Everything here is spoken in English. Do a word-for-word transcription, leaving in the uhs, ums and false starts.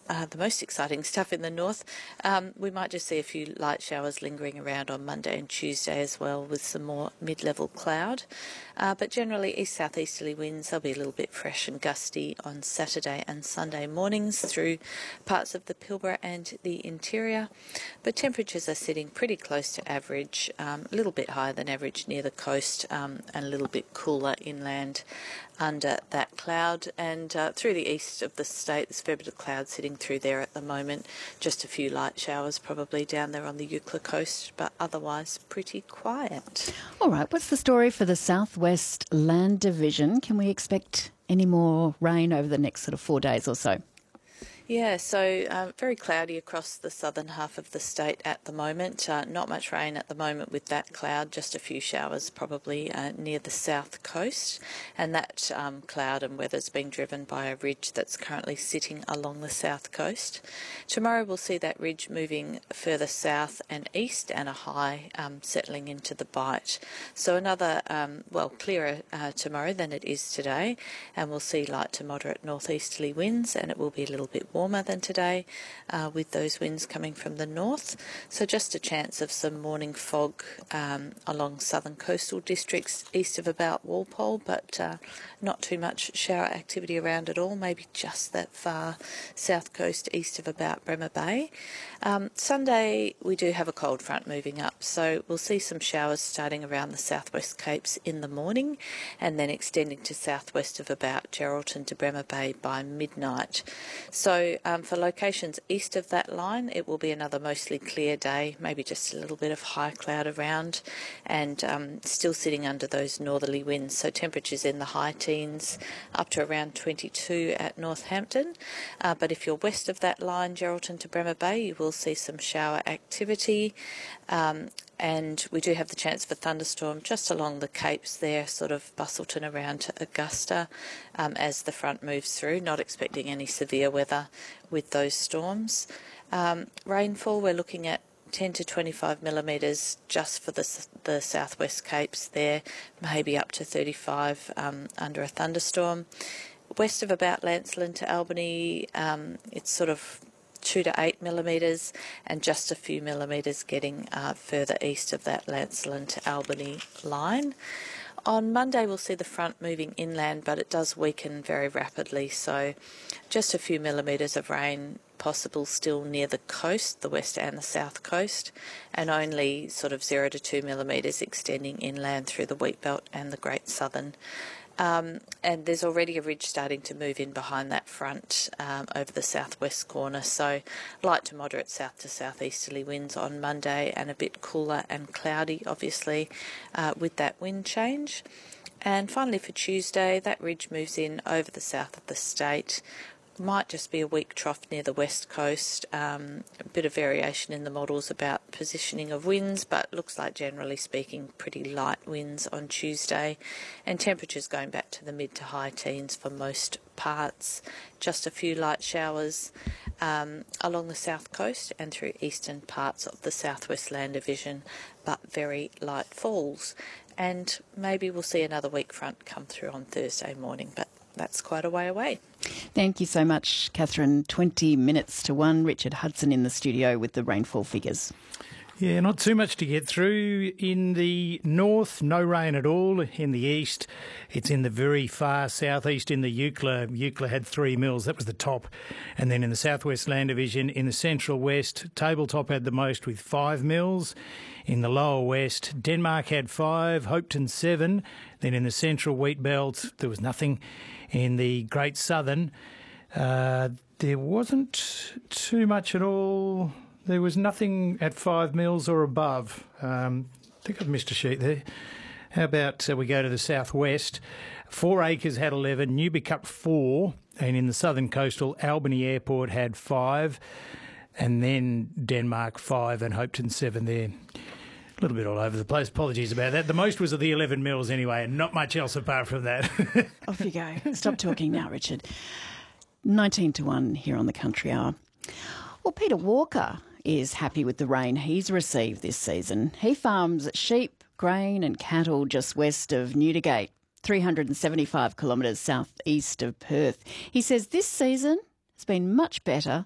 uh, the most exciting stuff in the north. Um, we might just see a few light showers lingering around on Monday and Tuesday as well, with some more mid-level cloud. Uh, but generally east-southeasterly winds. They'll be a little bit fresh and gusty on Saturday and Sunday mornings through parts of the Pilbara and the interior. But temperatures are sitting pretty close to average, um, a little bit higher than average near the coast, um, and a little bit cooler inland under that cloud. And uh, through the east of the state, there's a fair bit of cloud sitting through there at the moment. Just a few light showers probably down there on the Eucla coast, but otherwise pretty quiet. All right, what's the story for the Southwest Land Division? Can we expect any more rain over the next sort of four days or so? Yeah, so uh, very cloudy across the southern half of the state at the moment. Uh, not much rain at the moment with that cloud, just a few showers probably uh, near the south coast. And that um, cloud and weather is being driven by a ridge that's currently sitting along the south coast. Tomorrow we'll see that ridge moving further south and east, and a high um, settling into the Bight. So another, um, well, clearer uh, tomorrow than it is today, and we'll see light to moderate northeasterly winds, and it will be a little bit warmer warmer than today, uh, with those winds coming from the north. So just a chance of some morning fog um, along southern coastal districts east of about Walpole, but uh, not too much shower activity around at all, maybe just that far south coast east of about Bremer Bay. Um, Sunday we do have a cold front moving up, so we'll see some showers starting around the southwest Capes in the morning, and then extending to southwest of about Geraldton to Bremer Bay by midnight. So um, for locations east of that line, it will be another mostly clear day, maybe just a little bit of high cloud around, and um, still sitting under those northerly winds. So temperatures in the high teens, up to around twenty-two at Northampton. Uh, but if you're west of that line, Geraldton to Bremer Bay, you will see some shower activity. Um, and we do have the chance for thunderstorm just along the Capes there, sort of Bustleton around to Augusta, um, as the front moves through. Not expecting any severe weather with those storms. Um, rainfall, we're looking at ten to twenty-five millimetres just for the, the southwest Capes there, maybe up to thirty-five um, under a thunderstorm. West of about Lancelin to Albany, um, it's sort of two to eight millimetres, and just a few millimetres getting uh, further east of that Lancelin to Albany line. On Monday we'll see the front moving inland, but it does weaken very rapidly, so just a few millimetres of rain possible still near the coast, the west and the south coast, and only sort of zero to two millimetres extending inland through the Wheatbelt and the Great Southern. Um, and there's already a ridge starting to move in behind that front um, over the southwest corner, so light to moderate south to southeasterly winds on Monday, and a bit cooler and cloudy obviously uh, with that wind change. And finally for Tuesday, that ridge moves in over the south of the state. Might just be a weak trough near the west coast. Um, a bit of variation in the models about positioning of winds, but looks like generally speaking pretty light winds on Tuesday, and temperatures going back to the mid to high teens for most parts. Just a few light showers um, along the south coast and through eastern parts of the Southwest Land Division, but very light falls. And maybe we'll see another weak front come through on Thursday morning, but that's quite a way away. Thank you so much, Catherine. twenty minutes to one. Richard Hudson in the studio with the rainfall figures. Yeah, not too much to get through. In the north, no rain at all. In the east, it's in the very far southeast in the Eucla. Eucla had three mils. That was the top. And then in the Southwest Land Division, in the central west, Tabletop had the most with five mils. In the lower west, Denmark had five, Hopeton seven. Then in the central wheat belt, there was nothing. In the Great Southern, uh, there wasn't too much at all. There was nothing at five mils or above. Um, I think I've missed a sheet there. How about uh, we go to the southwest? Four Acres had eleven, Newbie four, and in the southern coastal, Albany Airport had five, and then Denmark five and Hopeton seven there. A little bit all over the place. Apologies about that. The most was at the eleven mils anyway, and not much else apart from that. Off you go. Stop talking now, Richard. nineteen to one here on the Country Hour. Well, Peter Walker is happy with the rain he's received this season. He farms sheep, grain and cattle just west of Newdigate, three hundred seventy-five kilometres southeast of Perth. He says this season has been much better